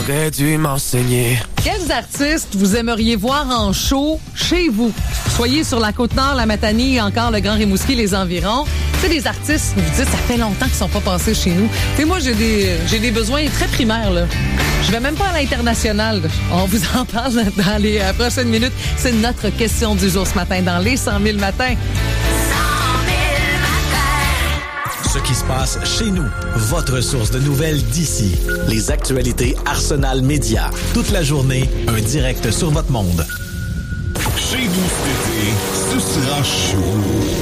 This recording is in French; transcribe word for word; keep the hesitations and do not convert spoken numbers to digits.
T'aurais dû m'enseigner. Quels artistes vous aimeriez voir en show chez vous? Soyez sur la Côte-Nord, la Matanie, encore le Grand Rimouski, les environs. Tu sais, des artistes, vous dites, ça fait longtemps qu'ils sont pas passés chez nous. Tu sais, moi, j'ai des, j'ai des besoins très primaires, là. Je vais même pas à l'international. On vous en parle dans les euh, prochaines minutes. C'est notre question du jour ce matin dans les cent mille matins. Ce qui se passe chez nous. Votre source de nouvelles d'ici. Les actualités Arsenal Média. Toute la journée, un direct sur votre monde. Chez vous cet été, ce sera chaud.